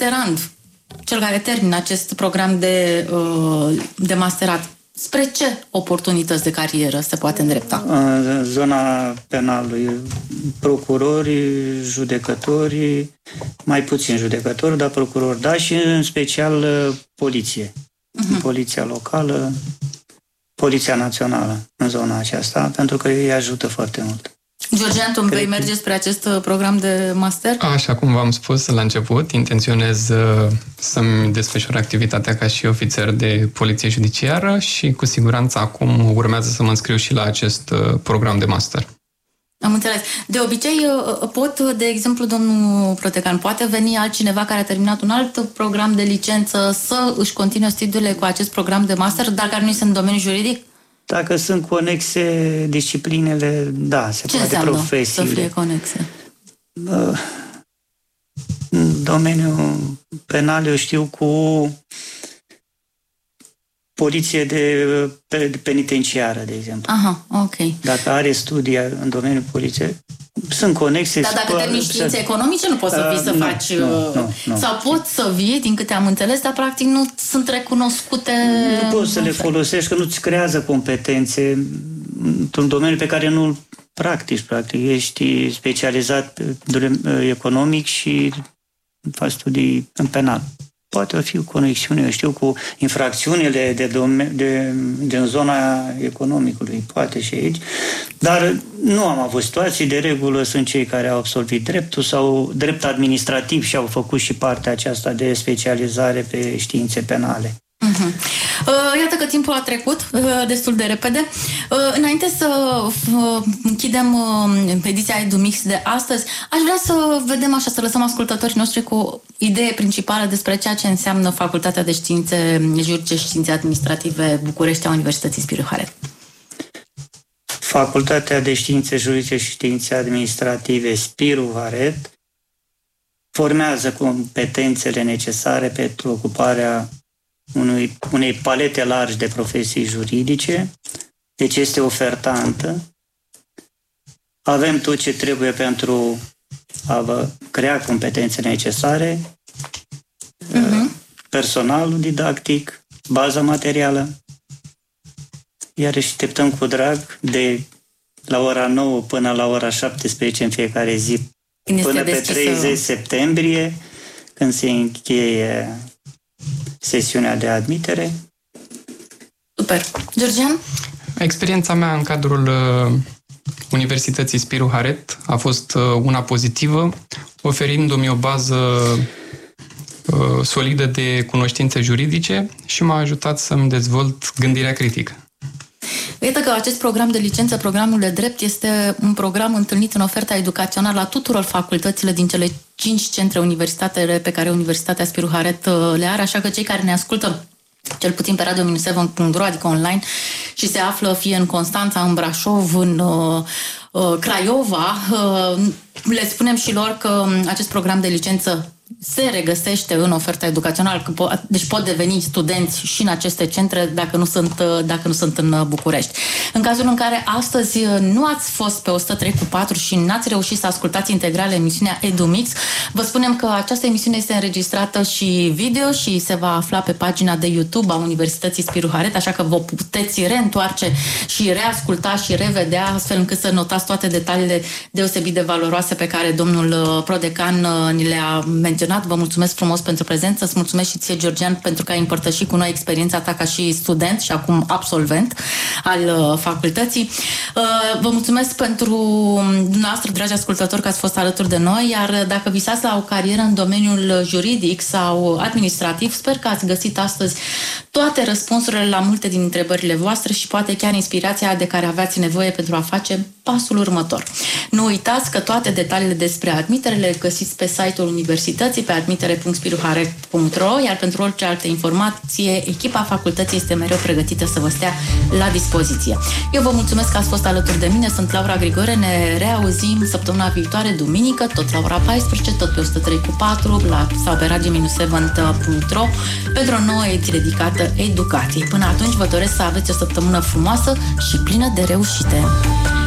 masterand, cel care termină acest program de masterat, spre ce oportunități de carieră se poate îndrepta? În zona penalului, procurori, judecători, mai puțin judecători, dar procurori, da, și în special poliție. Poliția locală, Poliția Națională în zona aceasta, pentru că ei ajută foarte mult. Georgian, tu vei merge spre acest program de master? Așa cum v-am spus la început, intenționez să-mi desfășor activitatea ca și ofițer de poliție judiciară și cu siguranță acum urmează să mă înscriu și la acest program de master. Am înțeles. De obicei, de exemplu, domnul Protecan, poate veni altcineva care a terminat un alt program de licență să își continue studiile cu acest program de master, dar care nu este în domeniul juridic? Dacă sunt conexe disciplinele, da, se ce poate profesiile. Să fie conexe? În domeniul penal, eu știu, cu poliție de penitenciară, de exemplu. Aha, ok. Dacă are studii în domeniul poliției, sunt conexe. Dar dacă termini științe economice, nu poți să vii să faci... Nu. Sau poți să vii, din câte am înțeles, dar practic nu sunt recunoscute... Nu poți să le folosești, că nu-ți creează competențe într-un domeniu pe care nu-l practici, practic. Ești specializat economic și faci studii în penal. Poate fi o conexiune, eu știu, cu infracțiunile din zona economicului, poate și aici, dar nu am avut situații. De regulă sunt cei care au absolvit dreptul sau drept administrativ și au făcut și partea aceasta de specializare pe științe penale. Iată că timpul a trecut destul de repede. Înainte să închidem ediția EduMix de astăzi, aș vrea să vedem așa, să lăsăm ascultătorii noștri cu o idee principală despre ceea ce înseamnă Facultatea de Științe Juridice și Științe Administrative București a Universității Spiru Haret. Facultatea de Științe Juridice și Științe Administrative Spiru Haret formează competențele necesare pentru ocuparea unei palete largi de profesii juridice, deci este ofertantă. Avem tot ce trebuie pentru a crea competențele necesare, personalul didactic, baza materială, iar așteptăm cu drag de la ora 9 până la ora 17 în fiecare zi, până pe 30 septembrie, când se încheie sesiunea de admitere. Super. Georgian? Experiența mea în cadrul Universității Spiru Haret a fost una pozitivă, oferindu-mi o bază solidă de cunoștințe juridice și m-a ajutat să-mi dezvolt gândirea critică. Iată că acest program de licență, programul de drept, este un program întâlnit în oferta educațională a tuturor facultățile din cele 5 centre universitare pe care Universitatea Spiru Haret le are, așa că cei care ne ascultă cel puțin pe radio-7.ro, adică online, și se află fie în Constanța, în Brașov, în Craiova, le spunem și lor că acest program de licență se regăsește în oferta educațională, deci pot deveni studenți și în aceste centre dacă nu sunt în București. În cazul în care astăzi nu ați fost pe 103.4 și n-ați reușit să ascultați integral emisiunea EduMix, vă spunem că această emisiune este înregistrată și video și se va afla pe pagina de YouTube a Universității Spiru Haret, așa că vă puteți reîntoarce și reasculta și revedea, astfel încât să notați toate detaliile deosebit de valoroase pe care domnul prodecan ni le-a menționat. Vă mulțumesc frumos pentru prezență, îți mulțumesc și ție, Georgian, pentru că ai împărtășit cu noi experiența ta ca și student și acum absolvent al facultății. Vă mulțumesc pentru dumneavoastră, dragi ascultători, că ați fost alături de noi, iar dacă visați la o carieră în domeniul juridic sau administrativ, sper că ați găsit astăzi toate răspunsurile la multe din întrebările voastre și poate chiar inspirația de care aveați nevoie pentru a face pasul următor. Nu uitați că toate detaliile despre admitere le găsiți pe site-ul Universității, pe admitere.spiruharet.ro, iar pentru orice altă informație, echipa facultății este mereu pregătită să vă stea la dispoziție. Eu vă mulțumesc că ați fost alături de mine, sunt Laura Grigore, ne reauzim săptămâna viitoare, duminică, tot la ora 14, tot pe 103.4 sau pe radio-7.ro pentru o nouă ediție dedicată educației. Până atunci vă doresc să aveți o săptămână frumoasă și plină de reușite!